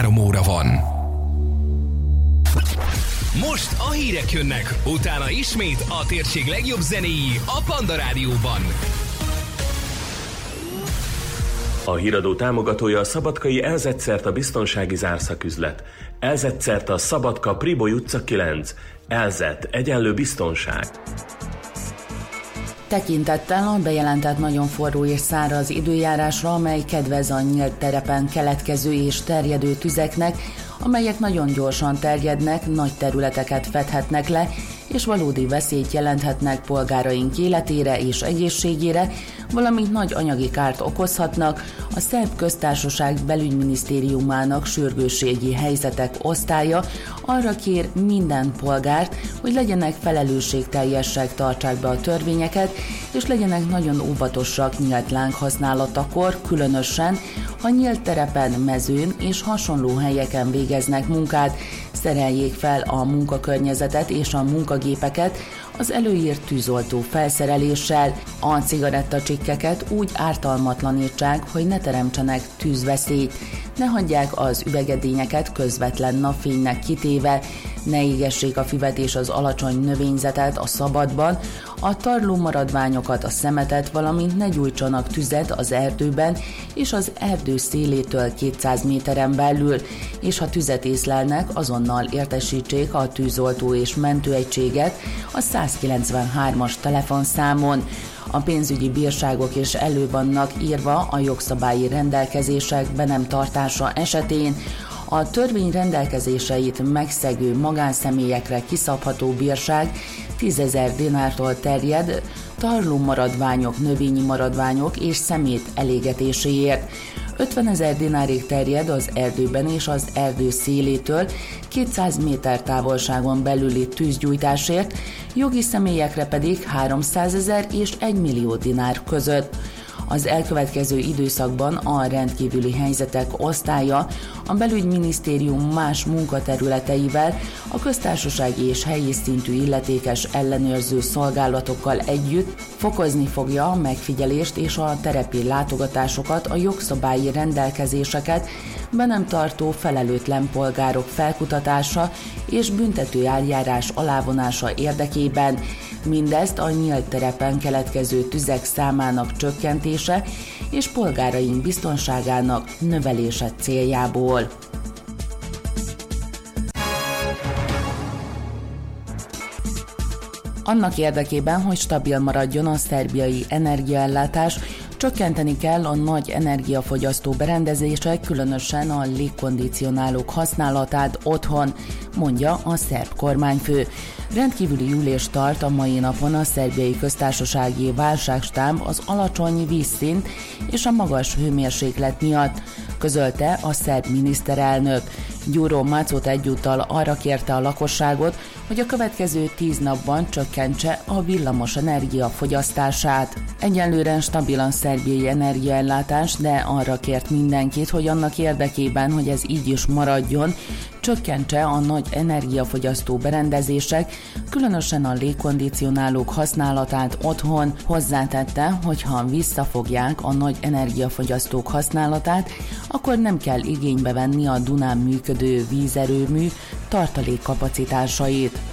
3 óra van. Most a hírek jönnek, utána ismét a térség legjobb zenéi a Panda Rádióban. A híradó támogatója a szabadkai Elzett-Szerta biztonsági zárszaküzlet. Elzett-Szerta Szabadka Priboly utca 9. Elzett egyenlő biztonság. Tekintettel a bejelentett nagyon forró és száraz időjárásra, amely kedvez a nyílt terepen keletkező és terjedő tüzeknek, amelyek nagyon gyorsan terjednek, nagy területeket fedhetnek le, és valódi veszélyt jelenthetnek polgáraink életére és egészségére, valamint nagy anyagi kárt okozhatnak, a Szerb Köztársaság Belügyminisztériumának sürgősségi helyzetek osztálya arra kér minden polgárt, hogy legyenek felelősségteljesek, tartsák be a törvényeket, és legyenek nagyon óvatosak nyílt láng használatakor, különösen, ha nyílt terepen, mezőn és hasonló helyeken végeznek munkát, szereljék fel a munkakörnyezetet és a munkagépeket az előírt tűzoltó felszereléssel, a cigarettacsikkeket úgy ártalmatlanítsák, hogy ne teremtsenek tűzveszélyt, ne hagyják az üvegedényeket közvetlen napfénynek kitéve, ne égessék a füvet és az alacsony növényzetet a szabadban, a tarló maradványokat, a szemetet, valamint ne gyújtsanak tüzet az erdőben és az erdő szélétől 200 méteren belül, és ha tüzet észlelnek, azonnal értesítsék a tűzoltó és mentőegységet a 193-as telefonszámon. A pénzügyi bírságok is elő vannak írva a jogszabályi rendelkezések be nem tartása esetén. A törvény rendelkezéseit megszegő magánszemélyekre kiszabható bírság 10 000 dinártól terjed tarló maradványok, növényi maradványok és szemét elégetéséért. 50 000 dinárig terjed az erdőben és az erdő szélétől 200 méter távolságon belüli tűzgyújtásért, jogi személyekre pedig 300 000 és 1 millió dinár között. Az elkövetkező időszakban a rendkívüli helyzetek osztálya a Belügyminisztérium más munkaterületeivel, a köztársasági és helyi szintű illetékes ellenőrző szolgálatokkal együtt fokozni fogja a megfigyelést és a terepi látogatásokat, a jogszabályi rendelkezéseket, be nem tartó felelőtlen polgárok felkutatása és büntető eljárás alávonása érdekében, mindezt a nyílt terepen keletkező tüzek számának csökkentése és polgáraink biztonságának növelése céljából. Annak érdekében, hogy stabil maradjon a szerbiai energiaellátás, csökkenteni kell a nagy energiafogyasztó berendezések, különösen a légkondicionálók használatát otthon, mondja a szerb kormányfő. Rendkívüli ülést tart a mai napon a Szerbiai Köztársasági Válságstáb az alacsony vízszint és a magas hőmérséklet miatt, közölte a szerb miniszterelnök. Gyuro Mácot egyúttal arra kérte a lakosságot, hogy a következő 10 napban csökkentse a villamos energia fogyasztását. Egyelőre stabilan szerbiai energiaellátás, de arra kért mindenkit, hogy annak érdekében, hogy ez így is maradjon, csökkentse a nagy energiafogyasztó berendezések, különösen a légkondicionálók használatát otthon. Hozzátette, hogy ha visszafogják a nagy energiafogyasztók használatát, akkor nem kell igénybe venni a Dunán működő vízerőmű tartalékkapacitásait.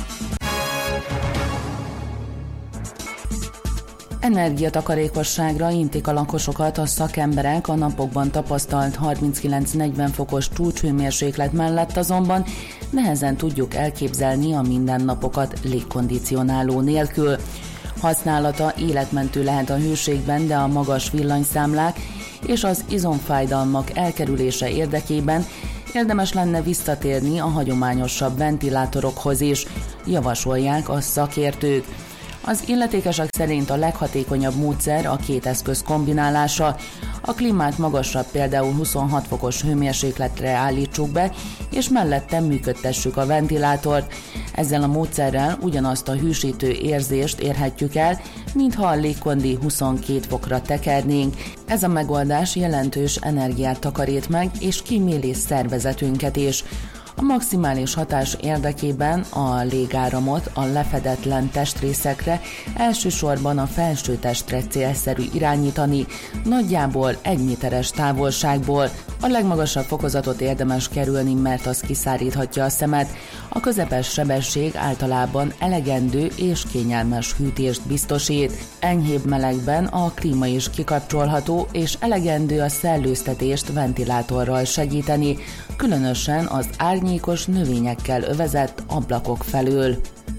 Energiatakarékosságra intik a lakosokat a szakemberek, a napokban tapasztalt 39-40 fokos csúcshőmérséklet mellett azonban nehezen tudjuk elképzelni a mindennapokat légkondicionáló nélkül. Használata életmentő lehet a hőségben, de a magas villanyszámlák és az izomfájdalmak elkerülése érdekében érdemes lenne visszatérni a hagyományosabb ventilátorokhoz is, javasolják a szakértők. Az illetékesek szerint a leghatékonyabb módszer a két eszköz kombinálása. A klímát magasabb, például 26 fokos hőmérsékletre állítsuk be, és mellette működtessük a ventilátort. Ezzel a módszerrel ugyanazt a hűsítő érzést érhetjük el, mintha a légkondi 22 fokra tekernénk. Ez a megoldás jelentős energiát takarít meg, és kíméli szervezetünket is. A maximális hatás érdekében a légáramot a lefedetlen testrészekre, elsősorban a felső testre célszerű irányítani, nagyjából 1 méteres távolságból, A legmagasabb fokozatot érdemes kerülni, mert az kiszáríthatja a szemet. A közepes sebesség általában elegendő és kényelmes hűtést biztosít. Enyhébb melegben a klíma is kikapcsolható, és elegendő a szellőztetést ventilátorral segíteni, különösen az árnyékos növényekkel övezett ablakok felől.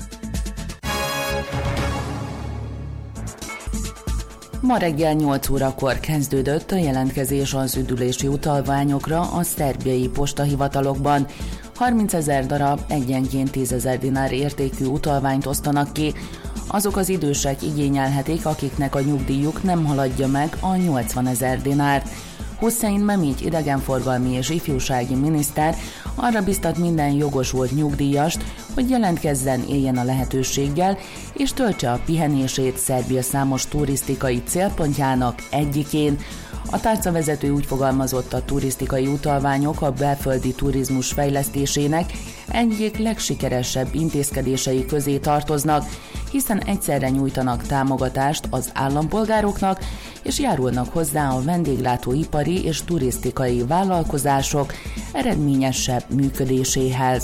Ma reggel 8 órakor kezdődött a jelentkezés az üdülési utalványokra a szerbiai postahivatalokban. 30 000 darab egyenként 10 000 dinár értékű utalványt osztanak ki. Azok az idősek igényelhetik, akiknek a nyugdíjuk nem haladja meg a 80 000 dinárt. Hussein Memić idegenforgalmi és ifjúsági miniszter arra biztat minden jogosult nyugdíjast, hogy jelentkezzen, éljen a lehetőséggel, és töltse a pihenését Szerbia számos turisztikai célpontjának egyikén. A tárcavezető úgy fogalmazott, a turisztikai utalványok a belföldi turizmus fejlesztésének egyik legsikeresebb intézkedései közé tartoznak, hiszen egyszerre nyújtanak támogatást az állampolgároknak, és járulnak hozzá a vendéglátóipari és turisztikai vállalkozások eredményesebb működéséhez.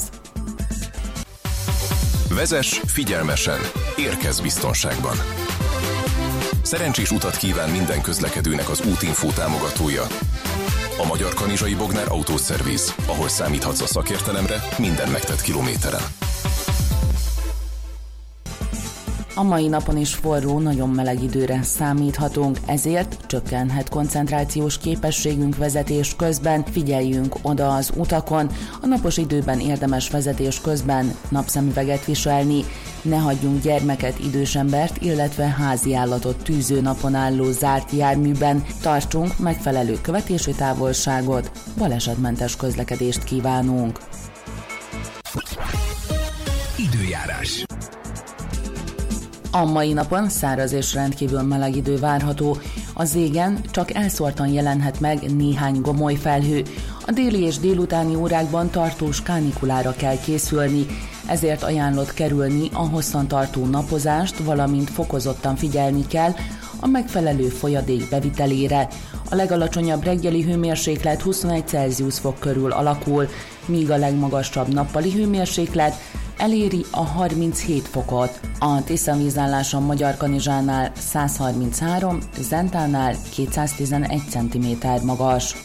Vezess figyelmesen, érkezz biztonságban! Szerencsés utat kíván minden közlekedőnek az Útinfo támogatója. A Magyar Kanizsai Bognár Autószerviz, ahol számíthatsz a szakértelemre minden megtett kilométeren. A mai napon is forró, nagyon meleg időre számíthatunk, ezért csökkenhet koncentrációs képességünk vezetés közben, figyeljünk oda az utakon, a napos időben érdemes vezetés közben napszemüveget viselni, ne hagyjunk gyermeket, idősembert, illetve háziállatot tűző napon álló zárt járműben, tartsunk megfelelő követési távolságot, balesetmentes közlekedést kívánunk. Időjárás. A mai napon száraz és rendkívül meleg idő várható. Az égen csak elszórtan jelenhet meg néhány gomoly felhő. A déli és délutáni órákban tartós kánikulára kell készülni, ezért ajánlott kerülni a hosszantartó napozást, valamint fokozottan figyelni kell a megfelelő folyadék bevitelére. A legalacsonyabb reggeli hőmérséklet 21 Celsius fok körül alakul, míg a legmagasabb nappali hőmérséklet eléri a 37 fokot. A Tiszavízálláson Magyarkanizsánál 133, Zentánál 211 cm magas.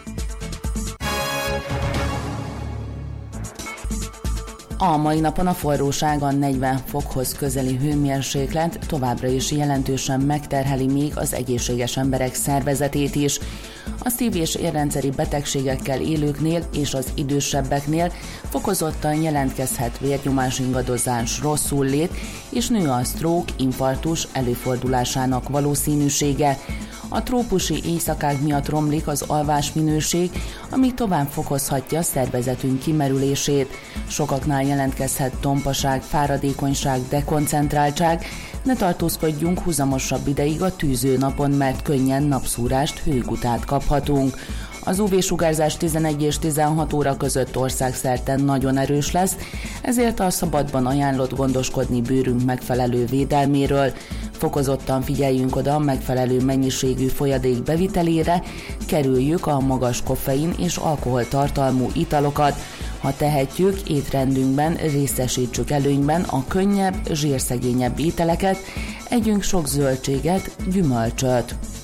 A mai napon a forróság a 40 fokhoz közeli hőmérséklet továbbra is jelentősen megterheli még az egészséges emberek szervezetét is. A szív- és érrendszeri betegségekkel élőknél és az idősebbeknél fokozottan jelentkezhet vérnyomás ingadozás, rosszullét, és nő a stroke, infarktus előfordulásának valószínűsége. A trópusi éjszakák miatt romlik az alvásminőség, ami tovább fokozhatja szervezetünk kimerülését. Sokaknál jelentkezhet tompaság, fáradékonyság, dekoncentráltság. Ne tartózkodjunk húzamosabb ideig a tűző napon, mert könnyen napszúrást, hőgutát kaphatunk. Az UV-sugárzás 11 és 16 óra között országszerte nagyon erős lesz, ezért a szabadban ajánlott gondoskodni bőrünk megfelelő védelméről. Fokozottan figyeljünk oda a megfelelő mennyiségű folyadék bevitelére, kerüljük a magas koffein és alkoholtartalmú italokat. Ha tehetjük, étrendünkben részesítsük előnyben a könnyebb, zsírszegényebb ételeket, együnk sok zöldséget, gyümölcsöt.